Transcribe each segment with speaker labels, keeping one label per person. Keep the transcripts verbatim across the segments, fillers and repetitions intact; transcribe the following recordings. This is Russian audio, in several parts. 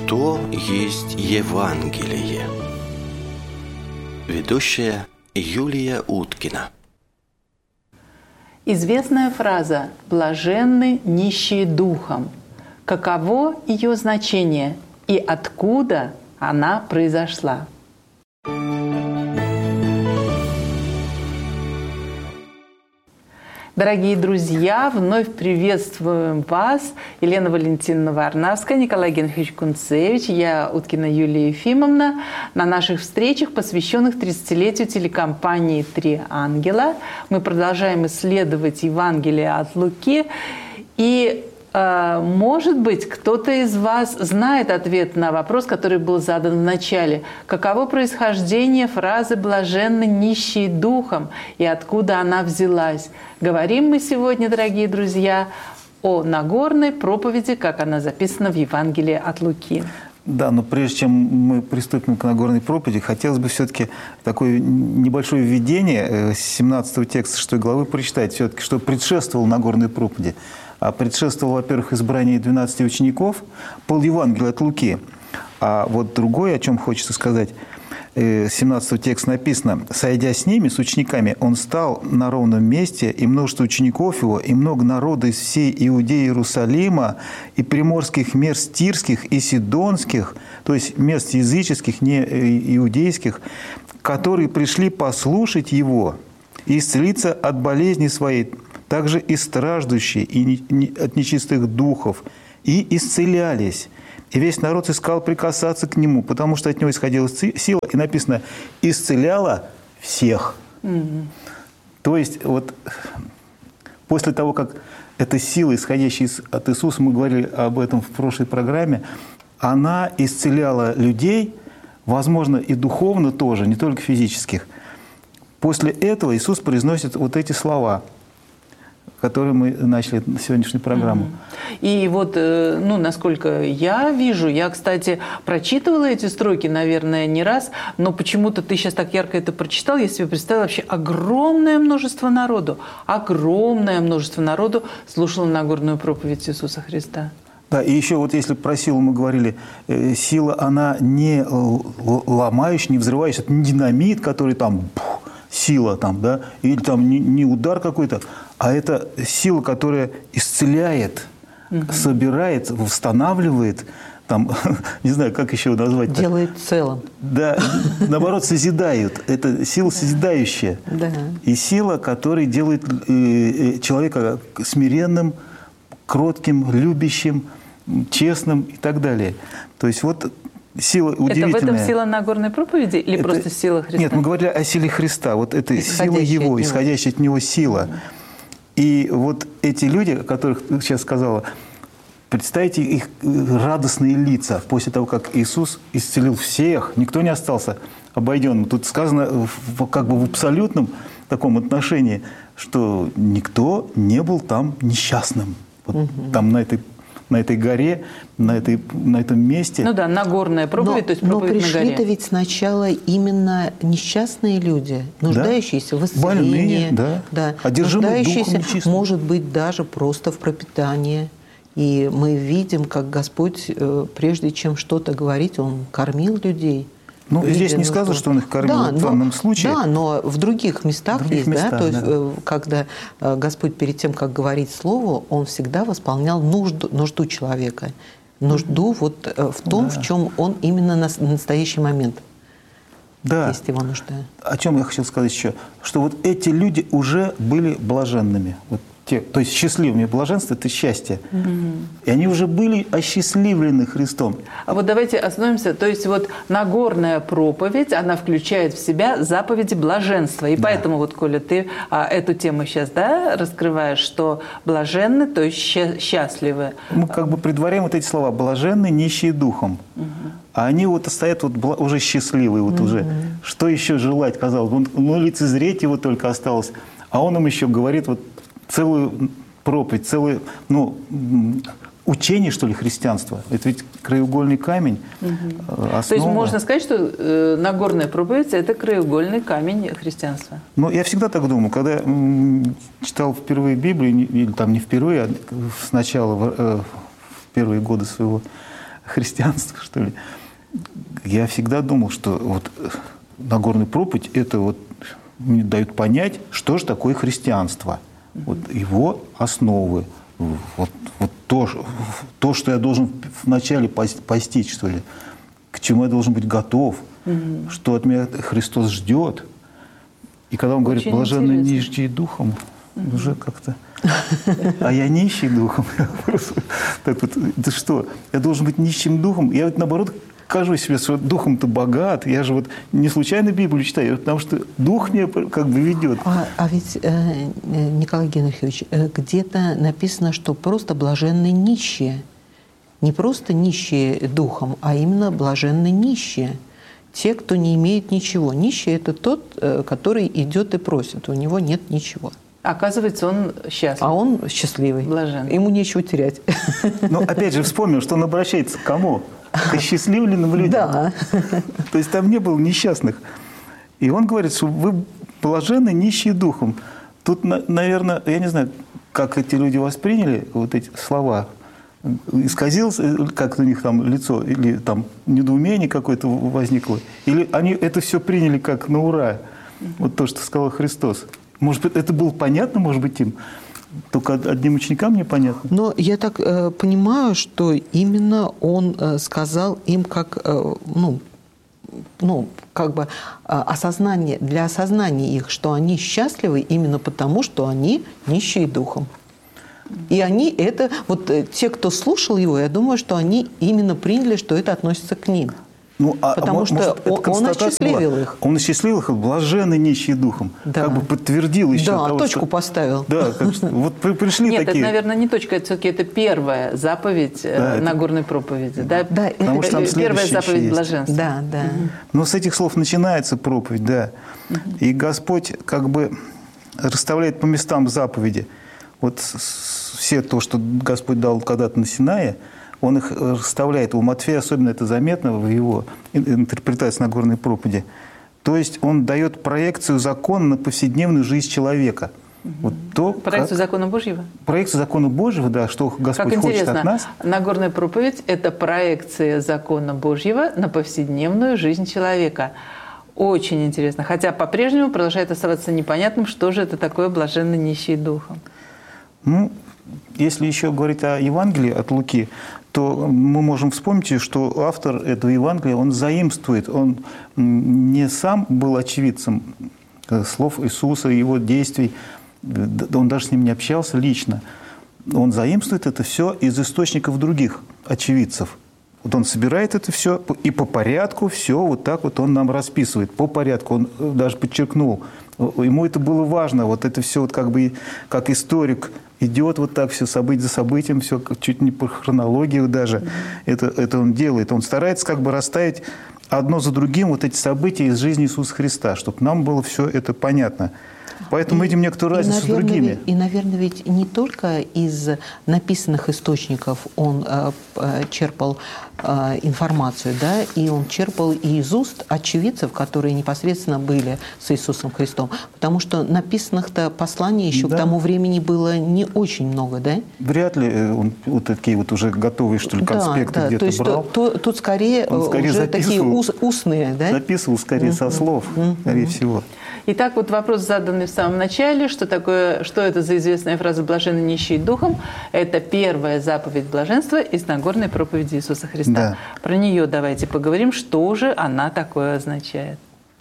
Speaker 1: Что есть Евангелие? Ведущая Юлия Уткина.
Speaker 2: Известная фраза «блаженны нищие духом». Каково ее значение и откуда она произошла? Дорогие друзья, вновь приветствуем вас. Елена Валентиновна Варнавская, Николай Генрихович Кунцевич, я, Уткина Юлия Ефимовна, на наших встречах, посвященных тридцатилетию телекомпании «Три ангела». Мы продолжаем исследовать Евангелие от Луки. И, э, может быть, кто-то из вас знает ответ на вопрос, который был задан в начале. Каково происхождение фразы «блаженны нищие духом» и откуда она взялась? Говорим мы сегодня, дорогие друзья, о Нагорной проповеди, как она записана в Евангелии от Луки.
Speaker 3: Да, но прежде чем мы приступим к Нагорной проповеди, хотелось бы все-таки такое небольшое введение с семнадцатого текста шестой главы прочитать, все-таки, что предшествовало Нагорной проповеди. А предшествовало, во-первых, избрание двенадцати учеников, полевангелия от Луки. А вот другое, о чем хочется сказать, семнадцатого текста написано: «Сойдя с ними, с учениками, он стал на ровном месте, и множество учеников его, и много народа из всей Иудеи, Иерусалима, и приморских мест тирских, и сидонских», то есть мест языческих, не иудейских, которые пришли послушать его и исцелиться от болезни своей, также и страждущие, и от нечистых духов, и исцелялись. И весь народ искал прикасаться к нему, потому что от него исходила сила, и написано «исцеляла всех». Mm-hmm. То есть вот после того, как эта сила, исходящая от Иисуса, мы говорили об этом в прошлой программе, она исцеляла людей, возможно, и духовно тоже, не только физических. После этого Иисус произносит вот эти слова, которые мы начали сегодняшнюю программу.
Speaker 2: И вот, ну, насколько я вижу, я, кстати, прочитывала эти строки, наверное, не раз, но почему-то ты сейчас так ярко это прочитал, я себе представила вообще огромное множество народу, огромное множество народу слушало Нагорную проповедь Иисуса Христа.
Speaker 3: Да, и еще вот если про силу мы говорили, сила, она не ломающая, не взрывающая, это не динамит, который там... сила там, да, или там не, не удар какой-то, а это сила, которая исцеляет, угу. собирает, восстанавливает, там, не знаю, как еще назвать.
Speaker 4: Делает целым.
Speaker 3: Да, наоборот, созидают. Это сила созидающая.
Speaker 4: Да. И
Speaker 3: сила, которая делает человека смиренным, кротким, любящим, честным и так далее. То есть вот... сила удивительная.
Speaker 2: Это в этом сила Нагорной проповеди или это... просто сила Христа?
Speaker 3: Нет, мы говорили о силе Христа. Вот это сила Его, исходящая от Него сила. Mm-hmm. И вот эти люди, о которых ты сейчас сказала, представьте их радостные лица после того, как Иисус исцелил всех, никто не остался обойденным. Тут сказано в, как бы в абсолютном таком отношении, что никто не был там несчастным. Вот mm-hmm. там на этой на этой горе, на, этой, на этом месте.
Speaker 2: Ну да, Нагорная проповедь,
Speaker 4: но,
Speaker 2: то есть проповедь
Speaker 4: но
Speaker 2: на горе.
Speaker 4: Но пришли-то ведь сначала именно несчастные люди, нуждающиеся да? в исцелении,
Speaker 3: больные, да.
Speaker 4: Да,
Speaker 3: одержимые
Speaker 4: нуждающиеся,
Speaker 3: духом
Speaker 4: может быть, даже просто в пропитании. И мы видим, как Господь, прежде чем что-то говорить, Он кормил людей.
Speaker 3: Ну, здесь не сказано, что Он их кормил да, в данном
Speaker 4: но,
Speaker 3: случае.
Speaker 4: Да, но в других местах в других есть, местах, да? То есть,
Speaker 3: да.
Speaker 4: когда Господь перед тем, как говорить Слово, Он всегда восполнял нужду, нужду человека. Нужду mm-hmm. вот в том, да. в чем он именно на настоящий момент.
Speaker 3: Да.
Speaker 4: Есть его нужда.
Speaker 3: О чем я хотел сказать еще? Что вот эти люди уже были блаженными. Вот те, то есть счастливыми. Блаженство – это счастье. Mm-hmm. И они уже были осчастливлены Христом.
Speaker 2: А вот давайте остановимся. То есть вот Нагорная проповедь, она включает в себя заповеди блаженства. И да. поэтому вот, Коля, ты а, эту тему сейчас да, раскрываешь, что блаженны, то есть счастливы.
Speaker 3: Мы как бы предваряем вот эти слова «блаженны, нищие духом». Mm-hmm. А они вот стоят вот уже счастливые. Вот mm-hmm. уже. Что еще желать, казалось бы? Ну, лицезреть его только осталось. А он им еще говорит вот целую проповедь, целое ну, учение, что ли, христианства. Это ведь краеугольный камень. Угу. Основа.
Speaker 2: То есть можно сказать, что э, Нагорная проповедь – это краеугольный камень христианства?
Speaker 3: Ну, я всегда так думал. Когда м, читал впервые Библию, или там не впервые, а сначала, в, э, в первые годы своего христианства, что ли. Я всегда думал, что вот Нагорная проповедь, это вот мне дают понять, что же такое христианство. Вот его основы. Вот, вот то, то, что я должен вначале постичь, что ли, к чему я должен быть готов, mm-hmm. что от меня Христос ждет. И когда он говорит,
Speaker 2: очень
Speaker 3: блаженные
Speaker 2: интересно.
Speaker 3: нищие духом, mm-hmm. уже как-то... А я нищий духом. Так вот, да что? Я должен быть нищим духом. Я вот наоборот кажу себе, что духом-то богат. Я же вот не случайно Библию читаю, потому что дух мне как бы ведет.
Speaker 4: А, а ведь, э, Николай Генрихович, э, где-то написано, что просто блаженны нищие. Не просто нищие духом, а именно блаженны нищие. Те, кто не имеет ничего. Нищий – это тот, э, который идет и просит. У него нет ничего.
Speaker 2: Оказывается, он счастлив.
Speaker 4: А он счастливый.
Speaker 2: Блаженный.
Speaker 4: Ему нечего терять.
Speaker 3: Но опять же вспомнил, что он обращается к кому? К осчастливленным людям.
Speaker 4: Да.
Speaker 3: То есть там не было несчастных. И он говорит, что вы блаженны, нищие духом. Тут, наверное, я не знаю, как эти люди восприняли вот эти слова. Исказилось как-то у них там лицо, или там недоумение какое-то возникло. Или они это все приняли как на ура. Вот то, что сказал Христос. Может быть, это было понятно, может быть, им. Только одним ученикам непонятно.
Speaker 4: Но я так э, понимаю, что именно он э, сказал им как, э, ну, ну, как бы э, осознание, для осознания их, что они счастливы именно потому, что они нищие духом. И они это, вот э, те, кто слушал его, я думаю, что они именно приняли, что это относится к ним.
Speaker 3: Ну, а,
Speaker 4: Потому
Speaker 3: может,
Speaker 4: что он, он осчастливил
Speaker 3: была?
Speaker 4: их.
Speaker 3: Он осчастливил их, блаженны нищие духом.
Speaker 4: Да.
Speaker 3: Как бы подтвердил еще
Speaker 4: Да,
Speaker 3: того,
Speaker 4: точку
Speaker 3: что...
Speaker 4: поставил.
Speaker 3: Да, как, вот пришли
Speaker 2: Нет,
Speaker 3: такие...
Speaker 2: это, наверное, не точка, это все-таки это первая заповедь
Speaker 3: Да,
Speaker 2: Нагорной проповеди. Да,
Speaker 4: да,
Speaker 3: потому что там
Speaker 2: первая заповедь
Speaker 3: есть.
Speaker 2: блаженства.
Speaker 4: Да, да.
Speaker 3: Угу. Но с этих слов начинается проповедь, да. Угу. И Господь как бы расставляет по местам заповеди. Вот все то, что Господь дал когда-то на Синае, Он их расставляет. У Матфея особенно это заметно в его интерпретации Нагорной проповеди. То есть он дает проекцию закона на повседневную жизнь человека.
Speaker 2: Угу.
Speaker 3: Вот то,
Speaker 2: проекцию
Speaker 3: как...
Speaker 2: закона Божьего?
Speaker 3: Проекцию закона Божьего, да, что Господь
Speaker 2: как
Speaker 3: хочет от нас.
Speaker 2: Нагорная проповедь – это проекция закона Божьего на повседневную жизнь человека. Очень интересно. Хотя по-прежнему продолжает оставаться непонятным, что же это такое блаженный нищий духом.
Speaker 3: Ну, если еще говорить о Евангелии от Луки, то мы можем вспомнить, что автор этого Евангелия, он заимствует, он не сам был очевидцем слов Иисуса, его действий, он даже с ним не общался лично. Он заимствует это все из источников других очевидцев. Вот он собирает это все, и по порядку все вот так вот он нам расписывает. По порядку, он даже подчеркнул. Ему это было важно, вот это все вот как бы как историк идет вот так все событие за событием, все чуть не по хронологии даже. Mm-hmm. Это, это он делает. Он старается как бы расставить одно за другим вот эти события из жизни Иисуса Христа, чтобы нам было все это понятно. Поэтому и, мы видим некоторую разницу
Speaker 4: наверное,
Speaker 3: с другими.
Speaker 4: Ведь, и, наверное, ведь не только из написанных источников он э, черпал э, информацию, да, и он черпал и из уст очевидцев, которые непосредственно были с Иисусом Христом. Потому что написанных-то посланий еще да. к тому времени было не очень много, да?
Speaker 3: Вряд ли он вот такие вот уже готовые, что ли, конспекты
Speaker 4: да, да.
Speaker 3: где-то
Speaker 4: То есть
Speaker 3: брал.
Speaker 4: То, то, тут скорее,
Speaker 3: он скорее
Speaker 4: уже такие ус, устные, да?
Speaker 3: Записывал скорее mm-hmm. со слов, mm-hmm. скорее всего.
Speaker 2: Итак, вот вопрос, заданный в самом начале, что такое, что это за известная фраза «блаженны нищие духом»? Это первая заповедь блаженства из Нагорной проповеди Иисуса Христа.
Speaker 3: Да.
Speaker 2: Про нее давайте поговорим, что же она такое означает.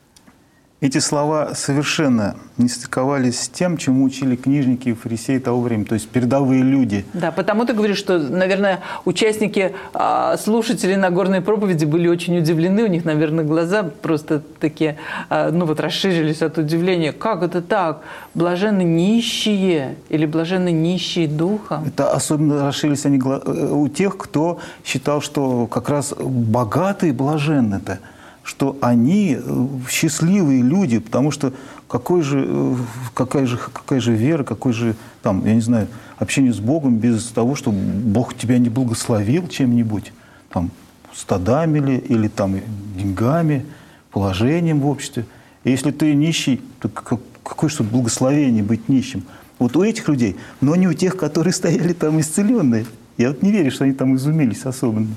Speaker 3: Эти слова совершенно не стыковались с тем, чему учили книжники и фарисеи того времени, то есть передовые люди.
Speaker 2: Да, потому ты говоришь, что, наверное, участники, слушатели Нагорной проповеди были очень удивлены, у них, наверное, глаза просто такие, ну вот, расширились от удивления. Как это так? Блаженны нищие или блаженны нищие духом?
Speaker 3: Это особенно расширились они у тех, кто считал, что как раз богатые блаженны-то, что они счастливые люди, потому что какой же, какая, же, какая же вера, какой же, там, я не знаю, общение с Богом без того, что Бог тебя не благословил чем-нибудь, там, стадами ли, или там, деньгами, положением в обществе. И если ты нищий, то какое же благословение быть нищим? Вот у этих людей, но не у тех, которые стояли там исцеленные. Я вот не верю, что они там изумились особенно.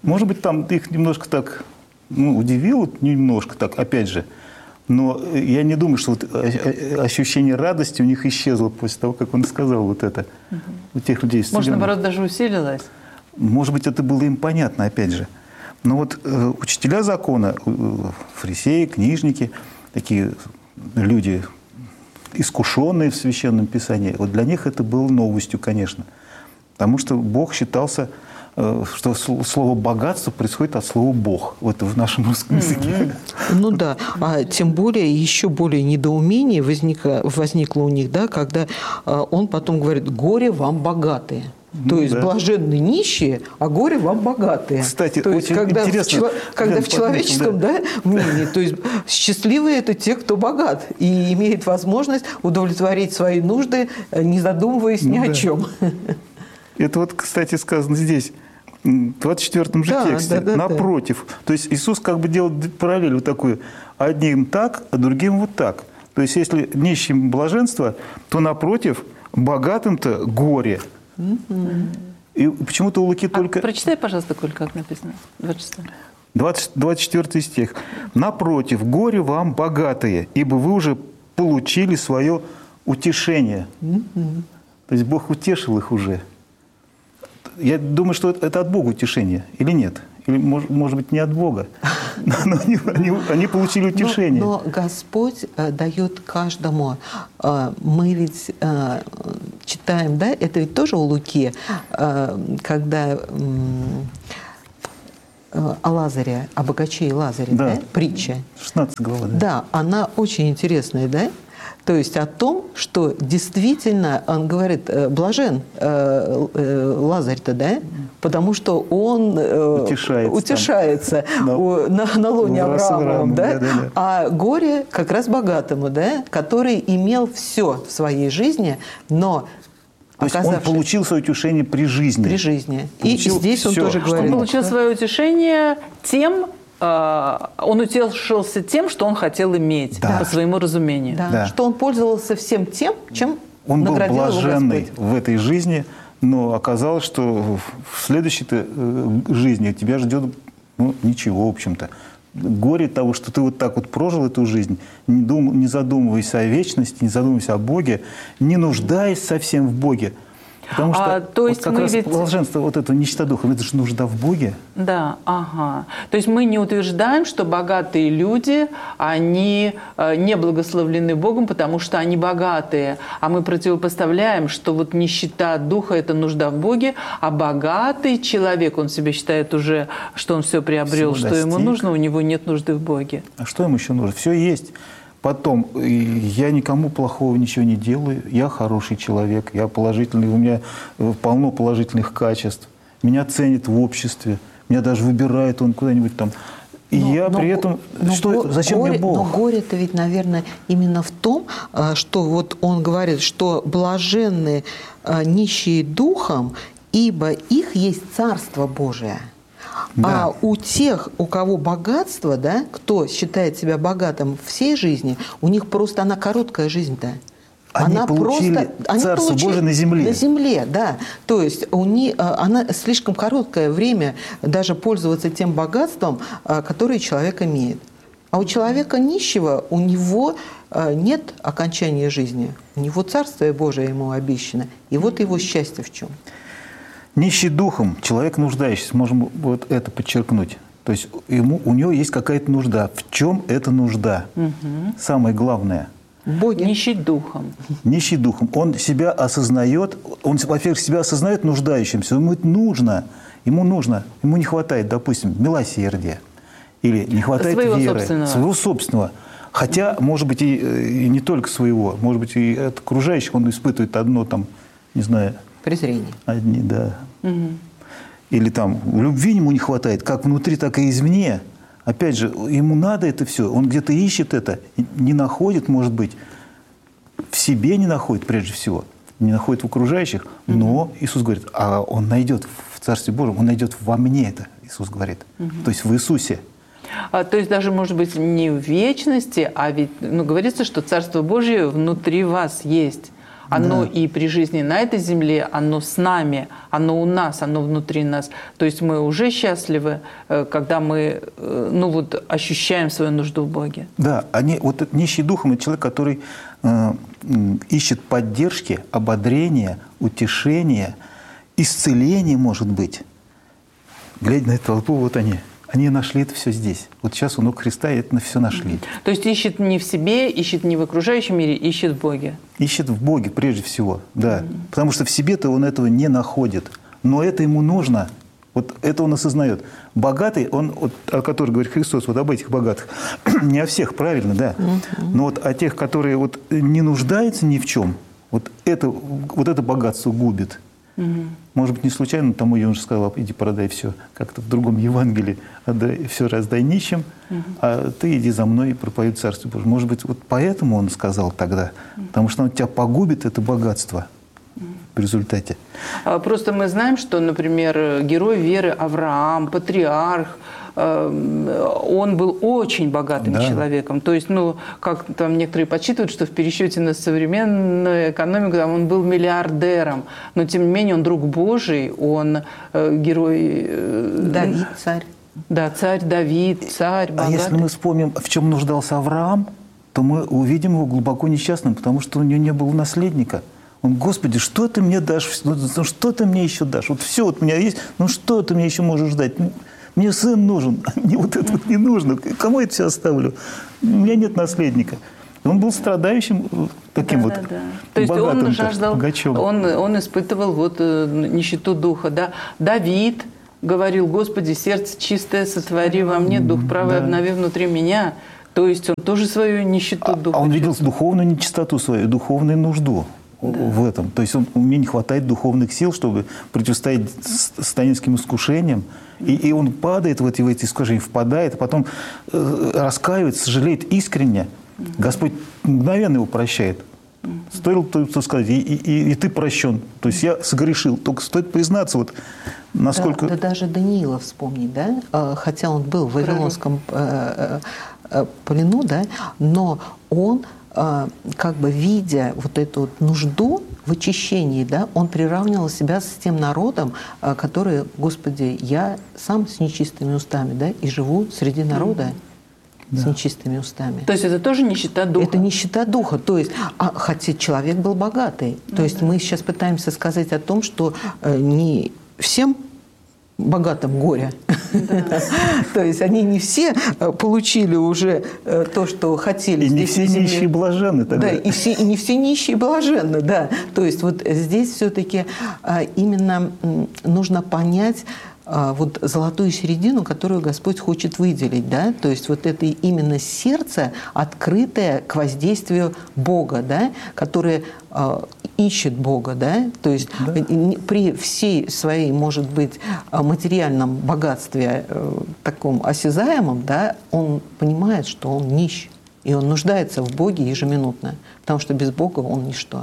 Speaker 3: Может быть, там их немножко так ну, удивило, немножко так, опять же. Но я не думаю, что вот ощущение радости у них исчезло после того, как он сказал вот это. Угу. У тех людей исцеленных.
Speaker 2: Может, наоборот, даже усилилось?
Speaker 3: Может быть, это было им понятно, опять же. Но вот э, учителя закона, э, фарисеи, книжники, такие люди, искушенные в Священном Писании, вот для них это было новостью, конечно. Потому что Бог считался, э, что слово «богатство» происходит от слова «бог». Вот в нашем русском языке.
Speaker 4: Ну да, а тем более, еще более недоумение возникло, возникло у них, да, когда э, он потом говорит «горе вам богатые». То есть да. блаженны нищие, а горе вам богатые.
Speaker 3: Кстати,
Speaker 4: то есть,
Speaker 3: очень
Speaker 4: когда
Speaker 3: интересно.
Speaker 4: В, чело... когда в человеческом да. Да, мнении, то есть счастливые – это те, кто богат и имеет возможность удовлетворить свои нужды, не задумываясь ну, ни да. о чем.
Speaker 3: Это вот, кстати, сказано здесь, в двадцать четвёртом же да, тексте. Да, да, напротив. Да. То есть Иисус как бы делал параллель вот такую. Одним так, а другим вот так. То есть если нищим блаженство, то напротив, богатым-то горе. Mm-hmm. И почему-то у Луки только...
Speaker 2: А прочитай, пожалуйста, Коль, как написано.
Speaker 3: двадцать четвёртый стих. «Напротив, горе вам, богатые, ибо вы уже получили свое утешение». Mm-hmm. То есть Бог утешил их уже. Я думаю, что это от Бога утешение, или нет? Или, может, может быть, не от Бога. Но они, они, они получили утешение.
Speaker 4: Но, но Господь э, дает каждому. Э, мы ведь э, читаем, да, это ведь тоже у Луки, э, когда э, э, о Лазаре, о богаче и Лазаре, да, да? Притча.
Speaker 3: шестнадцатая глава, да.
Speaker 4: Да, она очень интересная, да? То есть о том, что действительно, он говорит, блажен э, э, Лазарь-то, да? Потому что он э, утешается, утешается у, на, на лоне Авраамовом, да? Да, да, да. А горе как раз богатому, да? Который имел все в своей жизни, но...
Speaker 3: То есть он получил свое утешение при жизни.
Speaker 4: При жизни. Получил и здесь он все, тоже говорит.
Speaker 2: Он получил свое утешение тем... Он утешился тем, что он хотел иметь, да. по своему разумению.
Speaker 4: Да. Да. Что он пользовался всем тем, чем
Speaker 3: он
Speaker 4: наградил
Speaker 3: был блаженный
Speaker 4: его Господь.
Speaker 3: В этой жизни, но оказалось, что в следующей жизни тебя ждет ну, ничего, в общем-то. Горе того, что ты вот так вот прожил эту жизнь, не, дум, не задумываясь о вечности, не задумываясь о Боге, не нуждаясь совсем в Боге. Потому что
Speaker 2: а, то есть
Speaker 3: вот как
Speaker 2: мы
Speaker 3: раз
Speaker 2: ведь...
Speaker 3: блаженство, вот этого нищета духа, это же нужда в Боге.
Speaker 2: Да, ага. То есть мы не утверждаем, что богатые люди, они не благословлены Богом, потому что они богатые. А мы противопоставляем, что вот нищета духа – это нужда в Боге, а богатый человек, он себе считает уже, что он все приобрел, все что достиг. Ему нужно, у него нет нужды в Боге.
Speaker 3: А что ему еще нужно? Все есть. Потом, я никому плохого ничего не делаю, я хороший человек, я положительный, у меня полно положительных качеств, меня ценят в обществе, меня даже выбирает он куда-нибудь там. И но, я но, при этом...
Speaker 4: Но,
Speaker 3: что,
Speaker 4: но,
Speaker 3: зачем
Speaker 4: горе,
Speaker 3: мне Бог?
Speaker 4: Но горе-то ведь, наверное, именно в том, что вот он говорит, что блаженны нищие духом, ибо их есть Царство Божие. Да. А у тех, у кого богатство, да, кто считает себя богатым всей жизни, у них просто она короткая жизнь-то.
Speaker 3: Они она получили просто, они Царство получили Божие на земле.
Speaker 4: На земле, да. То есть у них, она слишком короткое время даже пользоваться тем богатством, которое человек имеет. А у человека нищего, у него нет окончания жизни. У него Царствие Божие ему обещано. И вот его счастье в чем?
Speaker 3: Нищий духом, человек нуждающийся, можем вот это подчеркнуть. То есть ему, у него есть какая-то нужда. В чем эта нужда? Угу. Самое главное.
Speaker 2: Боги. Нищий духом.
Speaker 3: Нищий духом. Он себя осознает, он, во-первых, себя осознает нуждающимся. Ему это нужно. Ему нужно. Ему не хватает, допустим, милосердия. Или не хватает
Speaker 2: своего
Speaker 3: веры.
Speaker 2: Собственного.
Speaker 3: Своего собственного. Хотя, может быть, и, и не только своего. Может быть, и от окружающих он испытывает одно там, не знаю...
Speaker 4: Презрение.
Speaker 3: Одни, да. Угу. Или там любви ему не хватает, как внутри, так и извне. Опять же, ему надо это все. Он где-то ищет это, не находит, может быть. В себе не находит, прежде всего. Не находит в окружающих. Но угу. Иисус говорит, а он найдет в Царстве Божьем, он найдет во мне это, Иисус говорит. Угу. То есть в Иисусе.
Speaker 2: А, то есть даже, может быть, не в вечности, а ведь ну, говорится, что Царство Божье внутри вас есть. Оно
Speaker 3: Да.
Speaker 2: и при жизни на этой земле, оно с нами, оно у нас, оно внутри нас. То есть мы уже счастливы, когда мы ну, вот, ощущаем свою нужду в Боге.
Speaker 3: Да, они, вот этот нищий духом – это человек, который э, ищет поддержки, ободрения, утешения, исцеления, может быть. Глядя на эту толпу, вот они. Они нашли это все здесь. Вот сейчас у ног Христа это все нашли.
Speaker 2: То есть ищет не в себе, ищет не в окружающем мире, ищет в Боге.
Speaker 3: Ищет в Боге прежде всего, да. Mm-hmm. Потому что в себе-то он этого не находит. Но это ему нужно. Вот это он осознает. Богатый, он, вот, о котором говорит Христос, вот об этих богатых, не о всех, правильно, да. Mm-hmm. Но вот о тех, которые вот не нуждаются ни в чем, вот это, вот это богатство губит. Угу. Может быть, не случайно тому юноша сказал: иди продай все. Как-то в другом Евангелии: отдай, все раздай нищим, угу. а ты иди за мной и проповедуй Царствие Божие. Может быть, вот поэтому он сказал тогда, угу. потому что он тебя погубит, это богатство угу. в результате.
Speaker 2: Просто мы знаем, что, например, герой веры Авраам, патриарх, он был очень богатым да. человеком. То есть, ну, как там некоторые подсчитывают, что в пересчете на современную экономику там, он был миллиардером. Но, тем не менее, он друг Божий, он э, герой... Э,
Speaker 4: Давид, царь.
Speaker 2: Да, царь Давид, царь богатый.
Speaker 3: А если мы вспомним, в чем нуждался Авраам, то мы увидим его глубоко несчастным, потому что у него не было наследника. Он: Господи, что ты мне дашь? Ну, что ты мне еще дашь? Вот все вот у меня есть, ну что ты мне еще можешь дать? Мне сын нужен, мне вот это вот не нужно. Кому я это все оставлю? У меня нет наследника. Он был страдающим таким да, вот
Speaker 2: да, да. То есть он жаждал, он, он испытывал вот нищету духа. Да? Давид говорил: Господи, сердце чистое сотвори во мне, дух правый да. обнови внутри меня. То есть он тоже свою нищету духа.
Speaker 3: А он видел духовную нечистоту свою, духовную нужду. Да. В этом. То есть он, мне не хватает духовных сил, чтобы противостоять сатанинским искушениям. И, и он падает в эти, в эти искушения, впадает, а потом э, раскаивается, сожалеет искренне. Mm-hmm. Господь мгновенно его прощает. Mm-hmm. Стоило то сказать: и, и, и ты прощен. То есть я согрешил. Только стоит признаться, вот насколько...
Speaker 4: Да, да даже Даниила вспомнить, да? Хотя он был в Вавилонском э, э, плену, да? Но он... как бы видя вот эту вот нужду в очищении, да, он приравнивал себя с тем народом, который: Господи, я сам с нечистыми устами, да, и живу среди народа да. с нечистыми устами.
Speaker 2: То есть это тоже нищета духа?
Speaker 4: Это нищета духа. То есть, а, хотя человек был богатый. То есть мы сейчас пытаемся сказать о том, что не всем богатым горе. Да. То есть они не все получили уже то, что хотели.
Speaker 3: И не все нищие блаженны тогда.
Speaker 4: Да, и, все, и не все нищие блаженны, да. То есть вот здесь все-таки именно нужно понять вот золотую середину, которую Господь хочет выделить, да, то есть вот это именно сердце, открытое к воздействию Бога, да, которое э, ищет Бога, да, то есть да. при всей своей, может быть, материальном богатстве, э, таком осязаемом, да, он понимает, что он нищ, и он нуждается в Боге ежеминутно, потому что без Бога он ничто.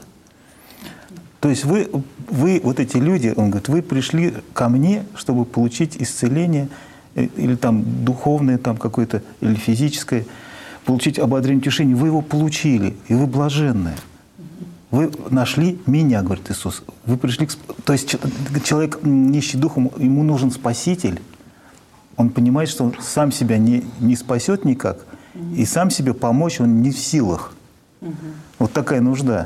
Speaker 3: То есть вы, вы, вот эти люди, он говорит, вы пришли ко мне, чтобы получить исцеление, или там духовное, там какое-то, или физическое, получить ободрение, утешение. Вы его получили, и вы блаженные. Вы нашли меня, говорит Иисус. Вы пришли к... То есть человек, нищий духом, ему нужен Спаситель. Он понимает, что он сам себя не, не спасет никак, и сам себе помочь он не в силах. Вот такая нужда.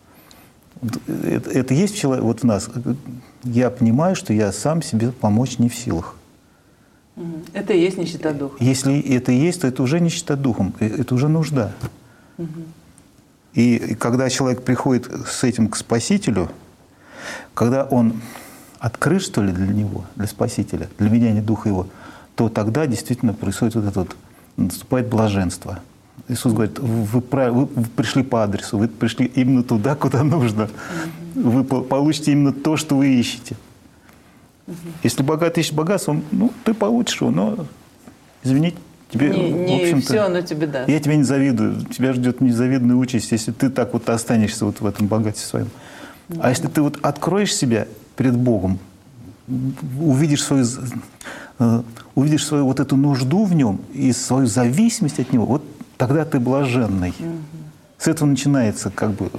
Speaker 3: Это, это есть в человеке, вот в нас. Я понимаю, что я сам себе помочь не в силах.
Speaker 2: Это и есть нищета духа.
Speaker 3: Если это есть, то это уже нищета духом, это уже нужда. Угу. И, и когда человек приходит с этим к Спасителю, когда он открыт, что ли, для него, для Спасителя, для меняния духа его, то тогда действительно происходит вот это вот, наступает блаженство. Иисус говорит: вы, вы, вы пришли по адресу, вы пришли именно туда, куда нужно. Mm-hmm. Вы получите именно то, что вы ищете. Mm-hmm. Если богатый ищет богатство, ну, ты получишь его, но, извини, тебе,
Speaker 2: не, не
Speaker 3: в общем-то...
Speaker 2: все оно тебе даст.
Speaker 3: Я тебе не завидую. Тебя ждет незавидная участь, если ты так вот останешься вот в этом богатстве своем. Mm-hmm. А если ты вот откроешь себя перед Богом, увидишь свою, увидишь свою вот эту нужду в Нем и свою зависимость от Него, вот тогда ты блаженный. Угу. С этого начинается как бы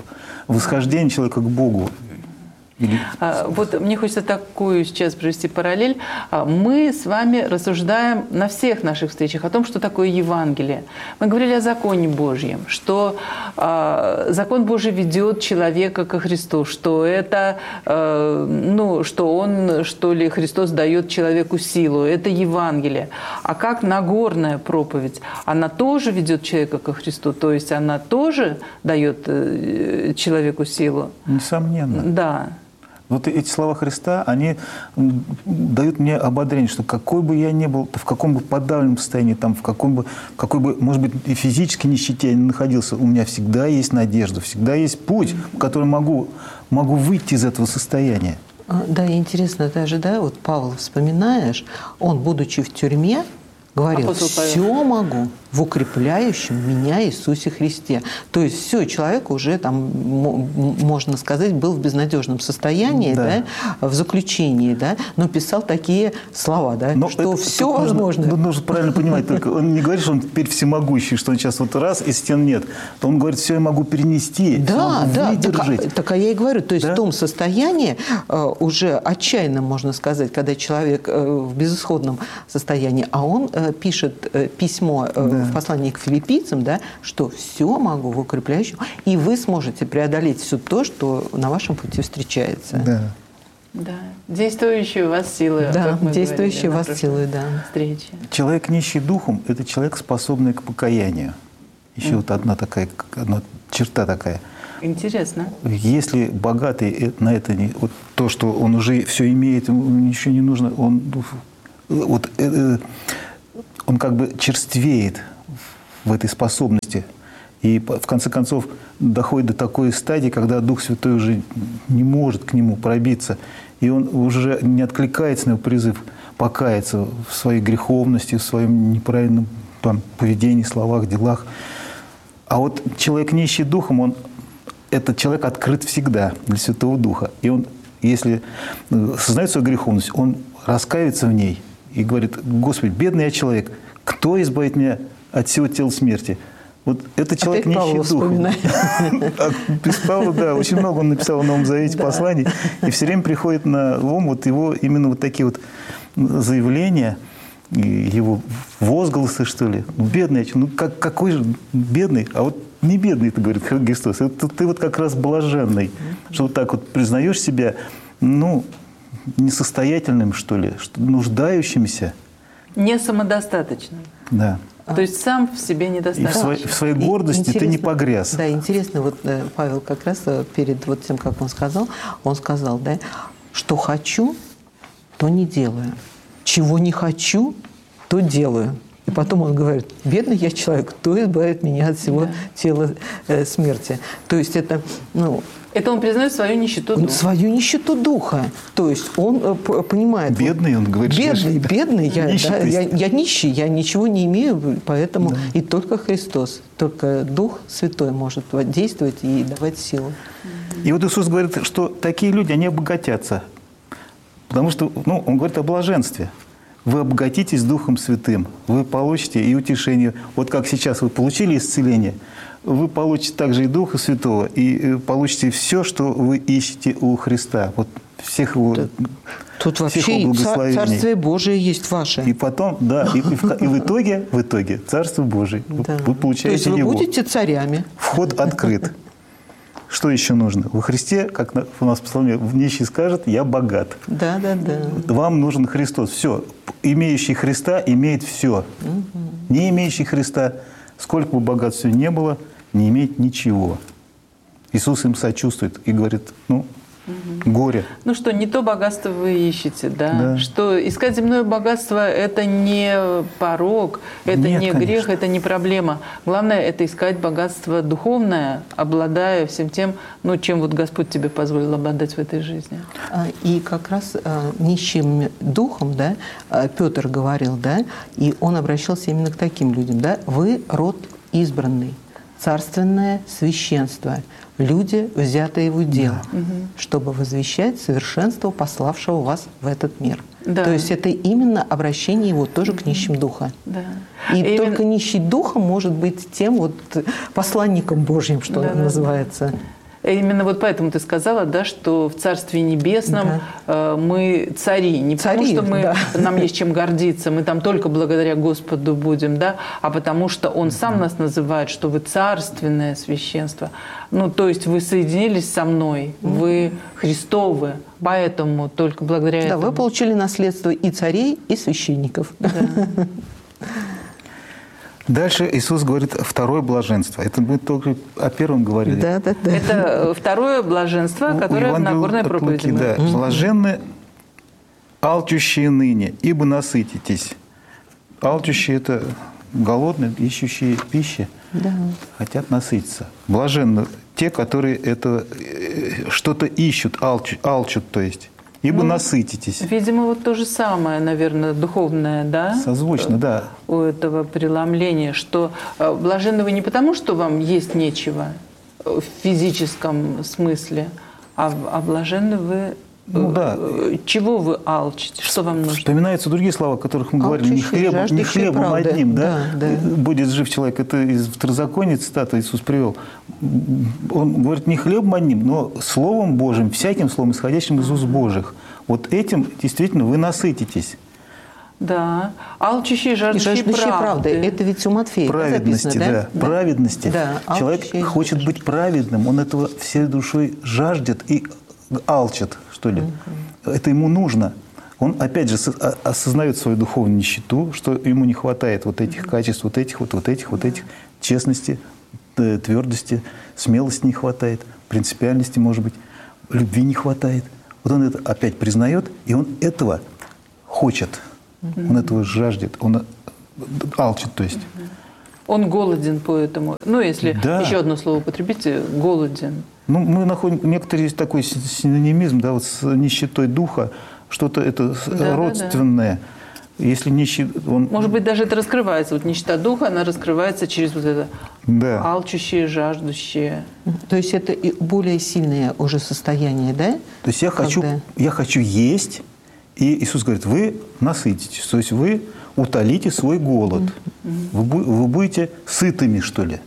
Speaker 3: восхождение человека к Богу. Или...
Speaker 2: Вот мне хочется такую сейчас провести параллель. Мы с вами рассуждаем на всех наших встречах о том, что такое Евангелие. Мы говорили о законе Божьем, что э, закон Божий ведет человека ко Христу, что это, э, ну, что он, что ли, Христос дает человеку силу. Это Евангелие. А как Нагорная проповедь? Она тоже ведет человека ко Христу, то есть она тоже дает э, человеку силу?
Speaker 3: Несомненно.
Speaker 2: Да.
Speaker 3: Вот эти слова Христа, они дают мне ободрение, что какой бы я ни был, в каком бы подавленном состоянии, там, в каком бы, какой бы, может быть, и физической нищете я ни находился, у меня всегда есть надежда, всегда есть путь, по которому могу, могу выйти из этого состояния.
Speaker 4: Да, и интересно даже, да, вот Павла вспоминаешь, он, будучи в тюрьме, говорил: «Все могу в укрепляющем меня Иисусе Христе». То есть все, человек уже, там, можно сказать, был в безнадежном состоянии, да. Да, в заключении, да, но писал такие слова, да, но что все возможно.
Speaker 3: Нужно, нужно правильно понимать, только он не говорит, что он теперь всемогущий, что он сейчас вот раз, и стен нет. То он говорит: все я могу перенести,
Speaker 4: да,
Speaker 3: могу
Speaker 4: да,
Speaker 3: выдержать.
Speaker 4: Так, так я и говорю, то есть да? В том состоянии, уже отчаянно, можно сказать, когда человек в безысходном состоянии, а он пишет письмо, да, в послании к филиппийцам, да, что все могу в укрепляющем, и вы сможете преодолеть все то, что на вашем пути встречается.
Speaker 3: Да.
Speaker 2: Да. Действующие у вас силы.
Speaker 4: Да, действующие у вас силы, да.
Speaker 2: Встречи.
Speaker 3: Человек, нищий духом, это человек, способный к покаянию. Еще mm. вот одна такая, одна черта такая.
Speaker 2: Интересно.
Speaker 3: Если богатый на это, не, вот то, что он уже все имеет, ему ничего не нужно, он, вот, он как бы черствеет в этой способности. И в конце концов доходит до такой стадии, когда Дух Святой уже не может к нему пробиться. И он уже не откликается на его призыв покаяться в своей греховности, в своем неправильном там, поведении, словах, делах. А вот человек, нищий духом, он, этот человек открыт всегда для Святого Духа. И он, если сознает свою греховность, он раскаивается в ней и говорит: «Господи, бедный я человек, кто избавит меня от всего тела смерти?» Вот это человек нищий духом. Без Павла, да, очень много он написал в Новом Завете посланий, и все время приходит на ум вот его именно вот такие вот заявления, его возгласы, что ли. Ну, бедный, ну как, какой же бедный, а вот не бедный, ты, говорит Христос, это ты вот как раз блаженный, что вот так вот признаешь себя, ну, несостоятельным, что ли, нуждающимся.
Speaker 2: Не самодостаточным.
Speaker 3: Да.
Speaker 2: То есть сам в себе недостаточно.
Speaker 3: И в своей, в своей гордости интересно, ты не погряз.
Speaker 4: Да, интересно, вот Павел как раз перед вот тем, как он сказал, он сказал, да, что хочу, то не делаю. Чего не хочу, то делаю. И потом он говорит: бедный я человек, кто избавит меня от всего да. тела э, смерти. То есть это, ну...
Speaker 2: Это он признает свою нищету духа.
Speaker 4: Свою нищету духа. То есть он э, понимает...
Speaker 3: Бедный, он говорит.
Speaker 4: Бедный, бедный. Я, да, я, я нищий, я ничего не имею, поэтому да. и только Христос, только Дух Святой может действовать и давать силу.
Speaker 3: И вот Иисус говорит, что такие люди, они обогатятся. Потому что, ну, он говорит о блаженстве. Вы обогатитесь Духом Святым, вы получите и утешение. Вот как сейчас вы получили исцеление, вы получите также и Духа Святого, и получите все, что вы ищете у Христа. Вот всех его
Speaker 4: Тут вообще и Царствие Божие есть ваше.
Speaker 3: И потом, да, и, и, в, и в итоге, в итоге Царство Божие. Да. Вы получаете его.
Speaker 4: То есть вы будете царями.
Speaker 3: Вход открыт. Что еще нужно? Во Христе, как у нас в Псалме, нищий скажет: «Я богат».
Speaker 4: Да, да, да.
Speaker 3: Вам нужен Христос. Все. Имеющий Христа имеет все. Угу. Не имеющий Христа, сколько бы богатства ни было, не имеет ничего. Иисус им сочувствует и говорит: ну, угу. горе.
Speaker 2: Ну что, не то богатство вы ищете, да?
Speaker 3: да.
Speaker 2: Что искать земное богатство – это не порок, это
Speaker 3: Нет,
Speaker 2: не
Speaker 3: конечно.
Speaker 2: грех, это не проблема. Главное – это искать богатство духовное, обладая всем тем, ну, чем вот Господь тебе позволил обладать в этой жизни.
Speaker 4: И как раз нищим духом, да, Петр говорил, да, и он обращался именно к таким людям, да: «Вы род избранный, царственное священство, люди, взятые в удел, да. чтобы возвещать совершенство пославшего вас в этот мир». Да. То есть это именно обращение его тоже к нищим духа.
Speaker 2: Да.
Speaker 4: И
Speaker 2: именно...
Speaker 4: только нищий духом может быть тем вот посланником Божьим, что да, называется.
Speaker 2: Именно вот поэтому ты сказала, да, что в Царстве Небесном да. э, мы цари. Не цари, потому что мы, да. нам есть чем гордиться, мы там только благодаря Господу будем, да, а потому что Он сам нас называет, что вы царственное священство. Ну, то есть вы соединились со мной, вы Христовы, поэтому только благодаря
Speaker 4: да,
Speaker 2: этому.
Speaker 4: Да, вы получили наследство и царей, и священников. Да.
Speaker 3: Дальше Иисус говорит второе блаженство. Это мы только о первом говорили.
Speaker 4: Да, да, да.
Speaker 2: Это второе блаженство, которое в Нагорной проповеди.
Speaker 3: Луки, да. Блаженны алчущие ныне, ибо насытитесь. Алчущие – это голодные, ищущие пищи, да. хотят насытиться. Блаженны те, которые это что-то ищут, алчут, алчут, то есть. Ибо ну, насытитесь.
Speaker 2: Видимо, вот то же самое, наверное, духовное, да?
Speaker 3: Созвучно, да.
Speaker 2: У этого преломления, что блаженны вы не потому, что вам есть нечего в физическом смысле, а, а блаженны вы... Ну, да. Чего вы алчите? Что вам нужно?
Speaker 3: Вспоминаются другие слова, о которых мы говорили. Не, хлеб, не хлебом правды. одним, да? Да, да? Будет жив человек. Это из Второзакония цитата Иисус привел. Он говорит, не хлебом одним, но Словом Божьим, всяким словом, исходящим из уст Божьих. Вот этим действительно вы насытитесь.
Speaker 2: Да. Алчущие, жаждущие правды.
Speaker 4: правды. Это ведь у Матфея
Speaker 3: праведности,
Speaker 4: записано, да?
Speaker 3: да? Праведности.
Speaker 4: Да.
Speaker 3: Человек хочет жаждущие. быть праведным. Он этого всей душой жаждет и алчит, что ли. Mm-hmm. Это ему нужно. Он, опять же, осознает свою духовную нищету, что ему не хватает вот этих mm-hmm. качеств, вот этих, вот, вот этих, вот этих, честности, твердости, смелости не хватает, принципиальности, может быть, любви не хватает. Вот он это опять признает, и он этого хочет. Mm-hmm. Он этого жаждет. Он алчит, то есть. Mm-hmm.
Speaker 2: Он голоден по этому. Ну, если да. еще одно слово употребите, голоден.
Speaker 3: Ну, мы находим, некоторые есть такой синонимизм, да, вот с нищетой духа, что-то это да, родственное. Да, да. Если нищий, он...
Speaker 2: Может быть, даже это раскрывается. Вот нищета духа, она раскрывается через вот это да. алчущие, жаждущие.
Speaker 4: То есть это более сильное уже состояние, да?
Speaker 3: То есть я хочу, я хочу есть, и Иисус говорит, вы насытитесь, то есть вы утолите свой голод. Mm-hmm. Вы, вы будете сытыми, что ли.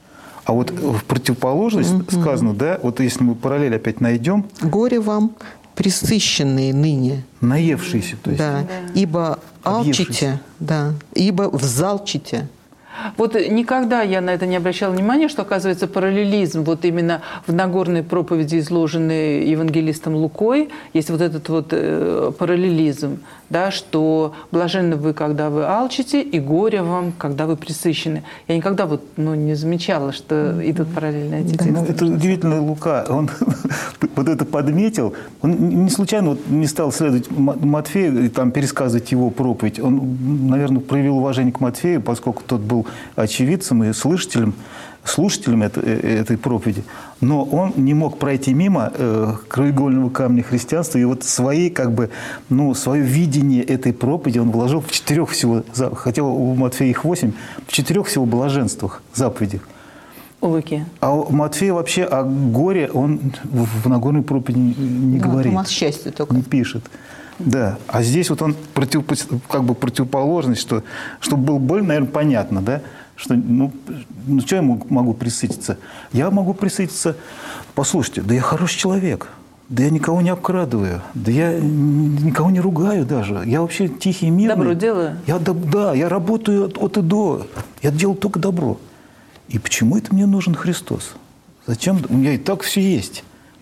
Speaker 3: А вот в противоположность mm-hmm. сказано, да, вот если мы параллель опять найдем.
Speaker 4: Горе вам, пресыщенные ныне.
Speaker 3: Наевшиеся, то есть.
Speaker 4: Да, да. Ибо алчите, да, ибо взалчите.
Speaker 2: Вот никогда я на это не обращала внимания, что, оказывается, параллелизм вот именно в Нагорной проповеди, изложенной евангелистом Лукой, есть вот этот вот э, параллелизм, да, что блаженны вы, когда вы алчите, и горе вам, когда вы пресыщены. Я никогда вот, ну, не замечала, что идут параллельно эти тексты.
Speaker 3: Ну, это удивительно, Лука, он вот это подметил, он не случайно вот не стал следовать Матфею и там пересказывать его проповедь. Он, наверное, проявил уважение к Матфею, поскольку тот был очевидцем и слушателем, слушателем этой, этой проповеди. Но он не мог пройти мимо э, краеугольного камня христианства. И вот свои, как бы, ну, свое видение этой проповеди он вложил в четырех всего, хотя у Матфея их восемь, в четырех всего блаженствах, заповедях.
Speaker 2: У Луки.
Speaker 3: А у Матфея вообще о горе он в Нагорной проповеди не, не да, говорит.
Speaker 4: Томас счастья только.
Speaker 3: Не пишет. Да, а здесь вот он против, как бы противоположность, что, чтобы было более, наверное, понятно, да, что, ну, ну, что я могу присытиться? Я могу присытиться, послушайте, да я хороший человек, да я никого не обкрадываю, да я никого не ругаю даже, я вообще тихий, мирный.
Speaker 2: Добро делаю?
Speaker 3: Я, да, да, я работаю от, от и до, я делаю только добро. И почему это мне нужен Христос? Зачем? У меня и так все есть.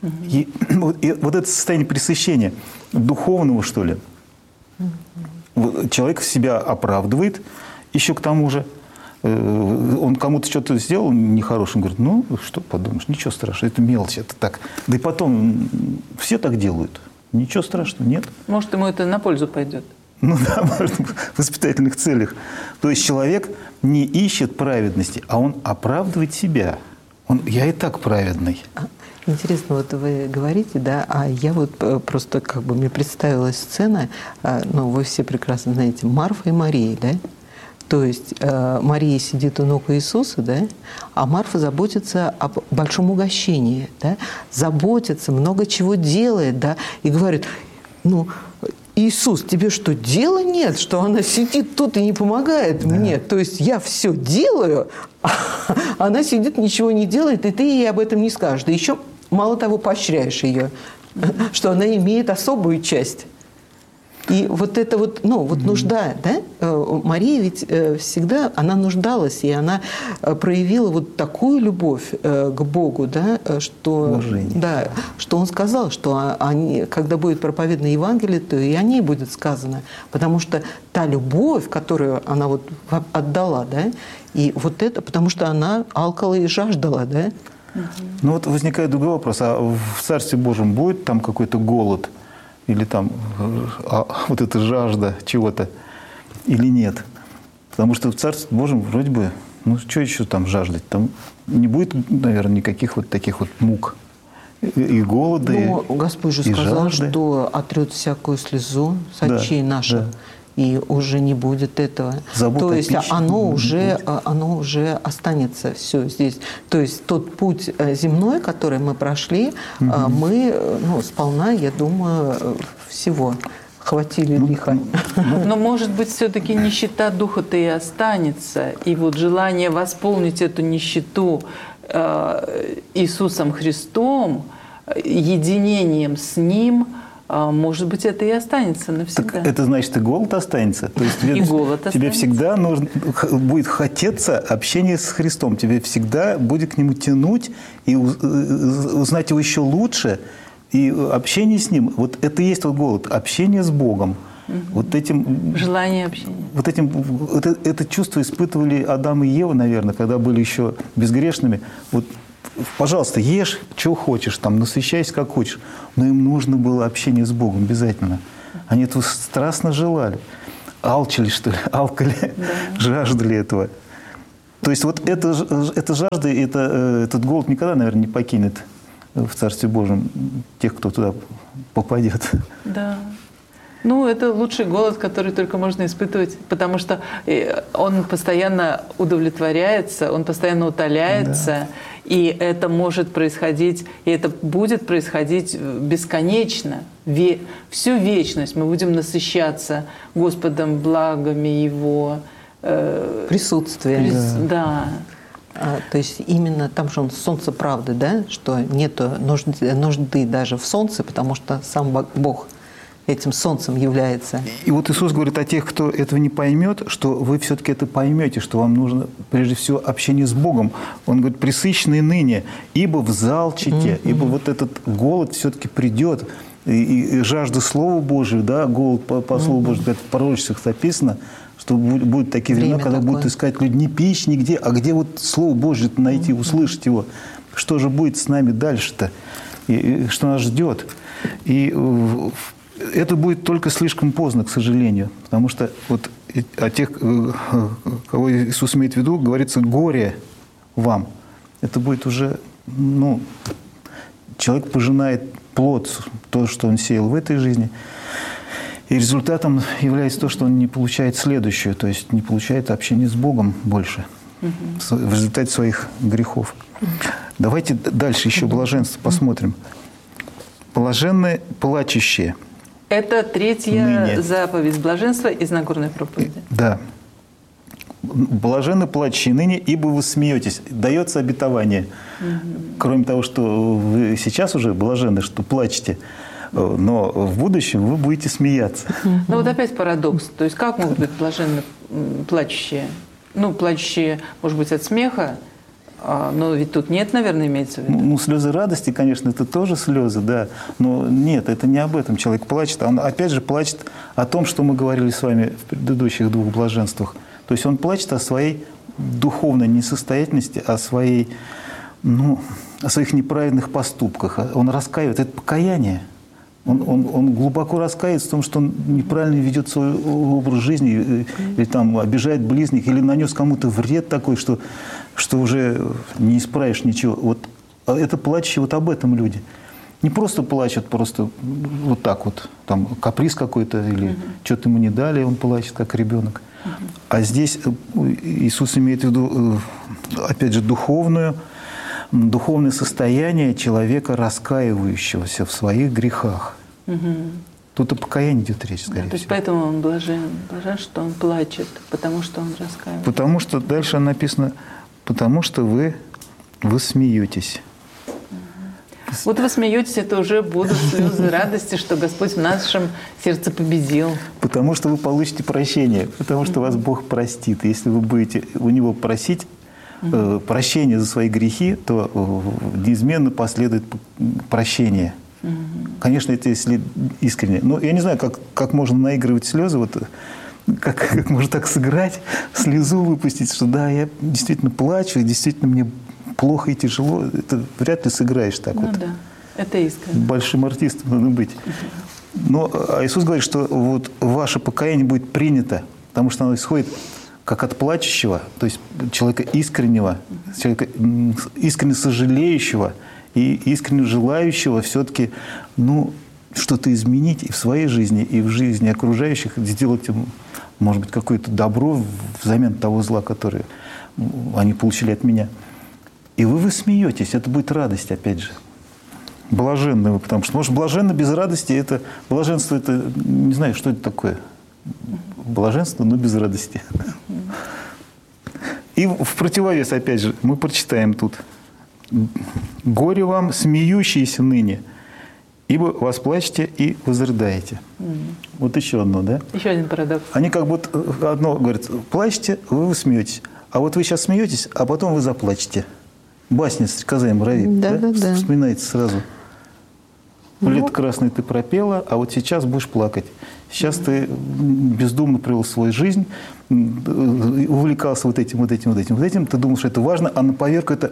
Speaker 3: И вот, и вот это состояние пресыщения духовного, что ли, mm-hmm. человек себя оправдывает, еще к тому же, он кому-то что-то сделал нехорошее, он говорит, ну, что подумаешь, ничего страшного, это мелочь, это так. Да и потом, все так делают, ничего страшного, нет.
Speaker 2: Может, ему это на пользу пойдет.
Speaker 3: Ну да, может, в воспитательных целях. То есть человек не ищет праведности, а он оправдывает себя. Он, я и так праведный.
Speaker 4: Интересно, вот вы говорите, да, а я вот просто как бы мне представилась сцена, ну, вы все прекрасно знаете, Марфа и Мария, да? То есть Мария сидит у ног Иисуса, да, а Марфа заботится о большом угощении, да, заботится, много чего делает, да, и говорит, ну, Иисус, тебе что, дела нет, что она сидит тут и не помогает да. мне? То есть я все делаю, а она сидит, ничего не делает, и ты ей об этом не скажешь. Да еще мало того, поощряешь ее, что она имеет особую часть. И вот это вот, ну, вот нужда, да? Мария ведь всегда, она нуждалась, и она проявила вот такую любовь к Богу, да, что, да, что он сказал, что они, когда будет проповедано Евангелие, то и о ней будет сказано. Потому что та любовь, которую она вот отдала, да, и вот это, потому что она алкала и жаждала, да?
Speaker 3: Ну вот возникает другой вопрос, а в Царстве Божьем будет там какой-то голод? Или там а, вот эта жажда чего-то, или нет. Потому что в Царстве Божьем вроде бы, ну что еще там жаждать? Там не будет, наверное, никаких вот таких вот мук и, и голода,
Speaker 4: Но
Speaker 3: и,
Speaker 4: Господь же
Speaker 3: и
Speaker 4: сказал,
Speaker 3: жажды.
Speaker 4: что отрет всякую слезу с очей
Speaker 3: Да,
Speaker 4: наших.
Speaker 3: да.
Speaker 4: И уже не будет этого.
Speaker 3: Забота
Speaker 4: То есть
Speaker 3: о пище
Speaker 4: оно
Speaker 3: не
Speaker 4: уже,
Speaker 3: будет.
Speaker 4: оно уже останется все здесь. То есть тот путь земной, который мы прошли, угу. мы ну, сполна, я думаю, всего хватили
Speaker 3: ну,
Speaker 4: лихо.
Speaker 3: Ну,
Speaker 2: Но, может быть, все-таки нищета духа-то и останется. И вот желание восполнить эту нищету э, Иисусом Христом, единением с Ним, может быть, это и останется навсегда.
Speaker 3: Так это значит, и голод останется. То есть тебе,
Speaker 2: и голод
Speaker 3: тебе
Speaker 2: останется.
Speaker 3: всегда нужно, будет хотеться общение с Христом. Тебе всегда будет к Нему тянуть и узнать Его еще лучше. И общение с Ним, вот это и есть вот голод. Общение с Богом. Угу. Вот этим,
Speaker 2: желание общения.
Speaker 3: Вот этим, это, это чувство испытывали Адам и Ева, наверное, когда были еще безгрешными. Вот, пожалуйста, ешь, что хочешь, там, насыщайся, как хочешь. Но им нужно было общение с Богом обязательно. Они этого страстно желали. Алчили, что ли, алкали, да. жаждали этого. То есть вот эта, эта жажда, это, этот голод никогда, наверное, не покинет в Царстве Божьем тех, кто туда попадет.
Speaker 2: Да. Ну, это лучший голод, который только можно испытывать, потому что он постоянно удовлетворяется, он постоянно утоляется, да. И это может происходить, и это будет происходить бесконечно, ве, всю вечность. Мы будем насыщаться Господом, благами Его.
Speaker 4: Э, Присутствием.
Speaker 2: Прис, да. да.
Speaker 4: А, то есть именно там же он солнце правды, да, что нет нужды, нужды даже в солнце, потому что сам Бог этим солнцем является.
Speaker 3: И вот Иисус говорит о тех, кто этого не поймет, что вы все-таки это поймете, что вам нужно прежде всего общение с Богом. Он говорит, пресыщенные ныне, ибо взалчите, mm-hmm. ибо вот этот голод все-таки придет, и, и, и жажда Слова Божьего, да, голод по, по Слову mm-hmm. Божьему, как в пророчествах написано, что будет, будут такие времена, когда такое. Будут искать люди не пищи нигде, а где вот Слово Божье найти, mm-hmm. услышать его. Что же будет с нами дальше-то? И, и что нас ждет? И это будет только слишком поздно, к сожалению, потому что вот о тех, кого Иисус имеет в виду, говорится «горе вам». Это будет уже, ну, человек пожинает плод, то, что он сеял в этой жизни, и результатом является то, что он не получает следующее, то есть не получает общение с Богом больше угу. в результате своих грехов. Угу. Давайте дальше еще блаженство посмотрим. Блаженны плачущие.
Speaker 2: Это третья
Speaker 3: ныне.
Speaker 2: Заповедь блаженства из Нагорной проповеди.
Speaker 3: Да. Блаженны плачущие ныне, ибо вы смеетесь. Дается обетование. Угу. Кроме того, что вы сейчас уже блаженны, что плачете, но в будущем вы будете смеяться.
Speaker 2: Ну вот опять парадокс. То есть как могут быть блаженны плачущие? Ну, плачущие, может быть, от смеха, но ведь тут нет, наверное, имеется в виду.
Speaker 3: Ну, слезы радости, конечно, это тоже слезы, да. Но нет, это не об этом человек плачет. Он опять же плачет о том, что мы говорили с вами в предыдущих двух блаженствах. То есть он плачет о своей духовной несостоятельности, о, своей, ну, о своих неправильных поступках. Он раскаивает. Это покаяние. Он, он, он глубоко раскаивается в том, что он неправильно ведет свой образ жизни, или там обижает близних, или нанес кому-то вред такой, что, что уже не исправишь ничего. Вот это плачущие, вот об этом люди. Не просто плачут, просто вот так вот, там каприз какой-то, или mm-hmm. что-то ему не дали, он плачет, как ребенок. Mm-hmm. А здесь Иисус имеет в виду, опять же, духовную, духовное состояние человека, раскаивающегося в своих грехах. Угу. Тут о покаянии идет речь, скорее
Speaker 2: да, то есть
Speaker 3: всего.
Speaker 2: поэтому он блажен, блажен, что он плачет, потому что он раскаивается.
Speaker 3: Потому что дальше написано, потому что вы, вы смеетесь. Угу.
Speaker 2: Вот вы смеетесь, это уже будут слезы радости, что Господь в нашем сердце победил.
Speaker 3: Потому что вы получите прощение, потому что вас Бог простит. Если вы будете у Него просить э, прощения за свои грехи, то э, неизменно последует прощение. Конечно, это если искренне. Но я не знаю, как, как можно наигрывать слезы, вот, как, как можно так сыграть, слезу выпустить, что да, я действительно плачу, и действительно мне плохо и тяжело. Это вряд ли сыграешь так
Speaker 2: Ну
Speaker 3: вот.
Speaker 2: да, это искренне.
Speaker 3: Большим артистом надо быть. Но а Иисус говорит, что вот ваше покаяние будет принято, потому что оно исходит как от плачущего, то есть человека искреннего, человека искренне сожалеющего, и искренне желающего все-таки, ну, что-то изменить и в своей жизни, и в жизни окружающих, сделать им, может быть, какое-то добро взамен того зла, которое они получили от меня. И вы, вы смеетесь, это будет радость, опять же. Блаженны вы, потому что, может, блаженно без радости, это блаженство, это, не знаю, что это такое. Блаженство, но без радости. И в противовес, опять же, мы прочитаем тут. «Горе вам, смеющиеся ныне, ибо восплачете и возрыдаете». Mm. Вот еще одно, да?
Speaker 2: Еще один парадокс.
Speaker 3: Они как будто одно говорят: плачете, вы, вы смеетесь. А вот вы сейчас смеетесь, а потом вы заплачете. Басня «Стрекоза и муравей».
Speaker 4: Да, да, да.
Speaker 3: Вспоминается сразу.
Speaker 4: Ну.
Speaker 3: «Лето красное ты пропела, а вот сейчас будешь плакать. Сейчас mm. ты бездумно провел свою жизнь, увлекался вот этим, вот этим, вот этим, вот этим. Ты думал, что это важно, а на поверку это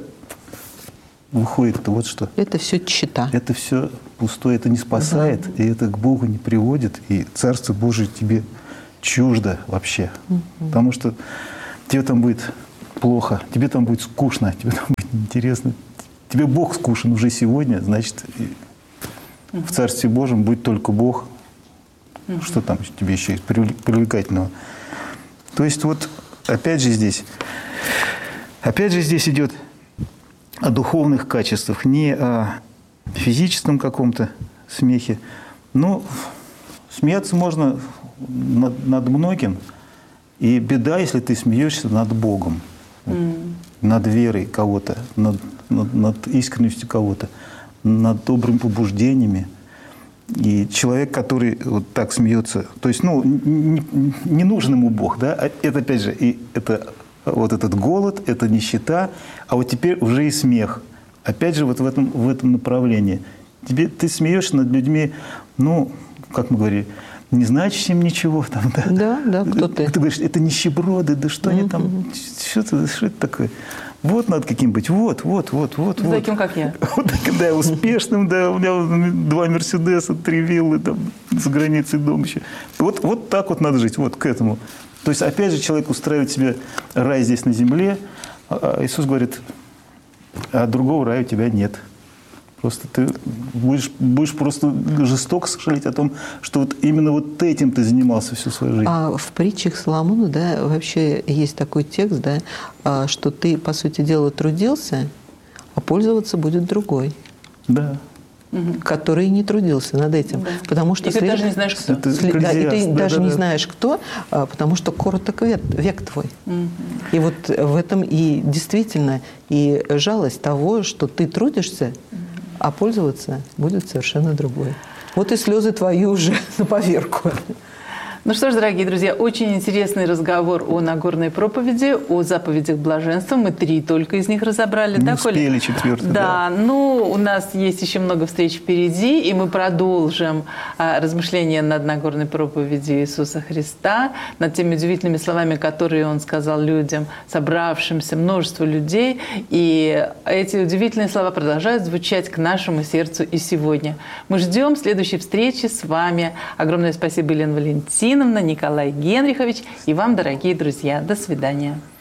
Speaker 3: выходит это вот что.
Speaker 4: Это все чита.
Speaker 3: Это все пустое, это не спасает, да. И это к Богу не приводит, и Царство Божие тебе чуждо вообще. Угу. Потому что тебе там будет плохо, тебе там будет скучно, тебе там будет неинтересно. Тебе Бог скучен уже сегодня, значит, угу. в Царстве Божьем будет только Бог. Угу. Что там тебе еще есть привлекательного? То есть вот опять же здесь, опять же здесь идет о духовных качествах, не о физическом каком-то смехе. Но смеяться можно над, над многим. И беда, если ты смеешься над Богом, mm. над верой кого-то, над, над, над искренностью кого-то, над добрыми побуждениями. И человек, который вот так смеется, то есть, ну, не, не нужен ему Бог, да? Это, опять же, и это... Вот этот голод, это нищета, а вот теперь уже и смех. Опять же, вот в этом, в этом направлении. Тебе, ты смеешься над людьми, ну, как мы говорили, не значащим ничего. Там, да,
Speaker 4: да, да, кто ты?
Speaker 3: Ты говоришь, это нищеброды, да что они там, что это, что это такое? Вот надо каким быть, вот, вот, вот, вот.
Speaker 2: Вот таким, как я.
Speaker 3: Вот, да, успешным, да, у меня два Мерседеса, три виллы, там, за границей дом еще. Вот, вот так вот надо жить, вот к этому. То есть, опять же, человек устраивает себе рай здесь на земле, а Иисус говорит, а другого рая у тебя нет. Просто ты будешь, будешь просто жестоко сожалеть о том, что вот именно вот этим ты занимался всю свою жизнь.
Speaker 4: А в притчах Соломона, да, вообще есть такой текст, да, что ты, по сути дела, трудился, а пользоваться будет другой.
Speaker 3: Да.
Speaker 4: Который не трудился над этим. Да. Потому что
Speaker 2: и ты
Speaker 4: след...
Speaker 2: даже не знаешь, кто.
Speaker 4: Это след... да, и ты
Speaker 3: да,
Speaker 4: даже
Speaker 3: да,
Speaker 4: не
Speaker 3: да.
Speaker 4: знаешь, кто, потому что короток век, век твой. Угу. И вот в этом и действительно и жалость того, что ты трудишься, угу. а пользоваться будет совершенно другой. Вот и слезы твои уже на поверку.
Speaker 2: Ну что ж, дорогие друзья, очень интересный разговор о Нагорной проповеди, о заповедях блаженства. Мы три только из них разобрали.
Speaker 3: Не
Speaker 2: да,
Speaker 3: успели
Speaker 2: Коля?
Speaker 3: четвертый.
Speaker 2: Да, да, ну у нас есть еще много встреч впереди, и мы продолжим а, размышления над Нагорной проповедью Иисуса Христа, над теми удивительными словами, которые Он сказал людям, собравшимся множество людей. И эти удивительные слова продолжают звучать к нашему сердцу и сегодня. Мы ждем следующей встречи с вами. Огромное спасибо, Елена Валентиновна, Николай Генрихович, и вам, дорогие друзья. До свидания.